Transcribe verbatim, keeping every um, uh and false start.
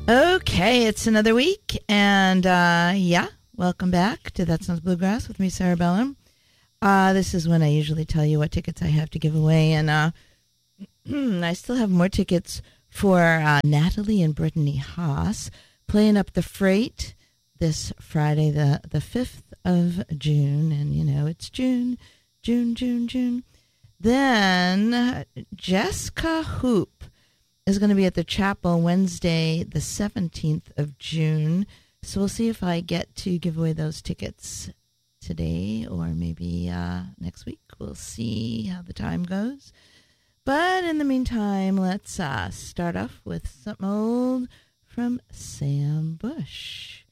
Okay, it's another week, and uh, yeah, welcome back to That Sounds Bluegrass with me, Sarah Bellum. Uh, this is when I usually tell you what tickets I have to give away, and uh, I still have more tickets for uh, Natalie and Brittany Haas playing up the Freight this Friday, the, the fifth of June, and you know, it's June, June, June, June. Then Jessica Hoop is going to be at the Chapel Wednesday, the seventeenth of June. So we'll see if I get to give away those tickets today or maybe uh, next week. We'll see how the time goes. But in the meantime, let's uh, start off with something old from Sam Bush.